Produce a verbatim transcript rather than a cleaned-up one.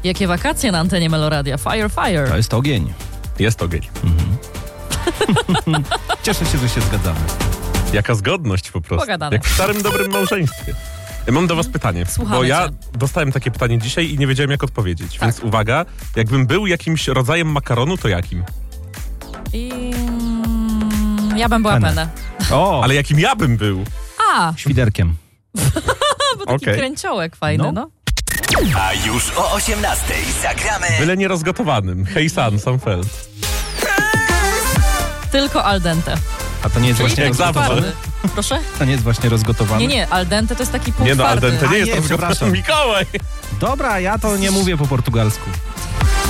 Jakie wakacje na antenie Meloradia? Fire, fire. To jest ogień. Jest ogień. Mhm. Cieszę się, że się zgadzamy. Jaka zgodność po prostu. Pogadane. Jak w starym, dobrym małżeństwie. Mam do was pytanie, Słuchamy bo ja cię. dostałem takie pytanie dzisiaj i nie wiedziałem, jak odpowiedzieć. Tak. Więc uwaga, jakbym był jakimś rodzajem makaronu, to jakim? I... mm, Ja bym była Penne. penne. O, Ale jakim ja bym był? A, świderkiem. bo taki Okej. kręciołek fajny, No. no. A już o osiemnastej zagramy Byle nie rozgotowanym. Hej San, Samfeld. Tylko al dente. A to nie jest właśnie jak zawsze. rozgotowany? Proszę? To nie jest właśnie rozgotowany? Nie, nie, al dente to jest taki Nie no, al półtwardy. dente nie A, jest nie, rozgotowany. przepraszam. Mikołaj! Dobra, ja to nie mówię po portugalsku.